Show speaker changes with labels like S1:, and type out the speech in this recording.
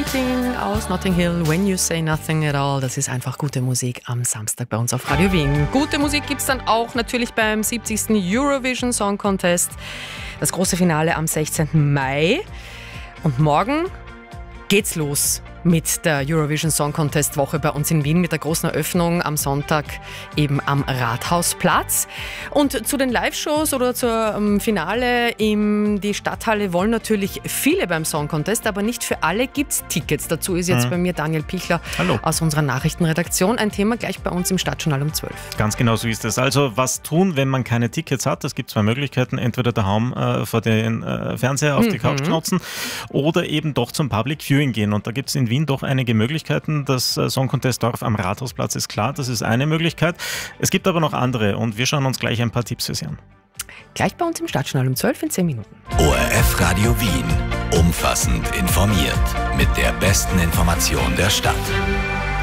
S1: Keating aus Notting Hill, When You Say Nothing at All. Das ist einfach gute Musik am Samstag bei uns auf Radio Wien. Gute Musik gibt es dann auch natürlich beim 70. Eurovision Song Contest. Das große Finale am 16. Mai. Und morgen geht's los mit der Eurovision Song Contest Woche bei uns in Wien mit der großen Eröffnung am Sonntag eben am Rathausplatz. Und zu den Live-Shows oder zur Finale in die Stadthalle wollen natürlich viele beim Song Contest, aber nicht für alle gibt's Tickets. Dazu ist jetzt bei mir Daniel Pichler aus unserer Nachrichtenredaktion. Ein Thema gleich bei uns im Stadtjournal um 12.
S2: Ganz genau so ist es. Also was tun, wenn man keine Tickets hat? Es gibt zwei Möglichkeiten. Entweder daheim vor den Fernseher auf die Couch knotzen oder eben doch zum Public Viewing gehen. Und da gibt es in Wien doch einige Möglichkeiten. Das Song Contest Dorf am Rathausplatz ist klar, das ist eine Möglichkeit. Es gibt aber noch andere und wir schauen uns gleich ein paar Tipps für Sie an.
S1: Gleich bei uns im Stadtjournal um 12 in 10 Minuten.
S3: ORF Radio Wien. Umfassend informiert. Mit der besten Information der Stadt.